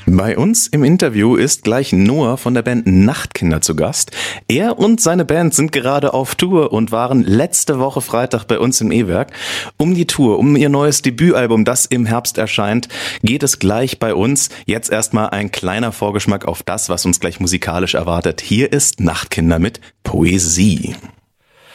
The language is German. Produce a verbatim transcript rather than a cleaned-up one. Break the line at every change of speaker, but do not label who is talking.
Bei uns im Interview ist gleich Noah von der Band Nachtkinder zu Gast. Er und seine Band sind gerade auf Tour und waren letzte Woche Freitag bei uns im E-Werk. Um die Tour, um ihr neues Debütalbum, das im Herbst erscheint, geht es gleich bei uns. Jetzt erstmal ein kleiner Vorgeschmack auf das, was uns gleich musikalisch erwartet. Hier ist Nachtkinder mit Poesie.